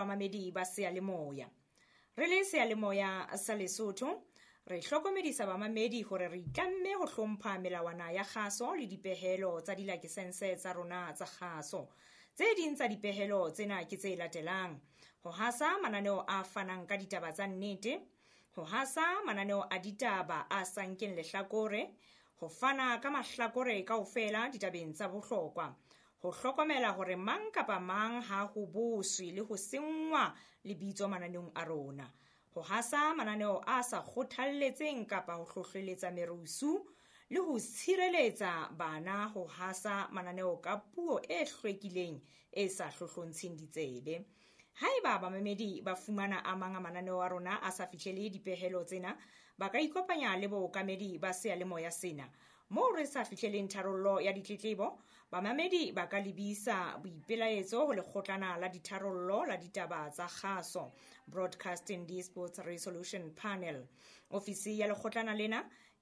bamamedi ba seyalemoya. Re le seyalemoya sa Lesotho, re hlokomedisa bamamedi hore re itlamme ho hlompha melawana ya kgaso le dipehelo tsa dilakesense tsa rona tsa kgaso. Tse ding tsa dipehelo tsena ke tse latelang: ho hasa mananeo a fanang ka ditaba tsa nnete, ho hasa mananeo a ditaba a sa nkeng lehlakore, ho fana ka mahlakore kaofela ditabeng tsa bohlokwa, ho hlokomela hore mang kapa mang ha ho boswe le ho sengwa lebitso mananeong a rona, ho hasa mananeo a sa kgothalletseng kapa ho hlohleletsa merusu, le ho tshireletsa bana ho hasa mananeo ka puo e hlwekileng e sa hlohlontsheng ditsebe. Haeba bamamedi ba fumana a mang a mananeo a rona a sa fihlele dipehelo tsena, ba ka ikopanya le bookamedi ba seyalemoya sena. Moo re sa fihleleng tharollo ya ditletlebo, bamamedi ba ka lebisa boipelaetso ho Lekgotlana la Ditharollo la Ditaba tsa Kgaso, Broadcasting Disputes Resolution Panel. Ofisi ya lekgotlana lena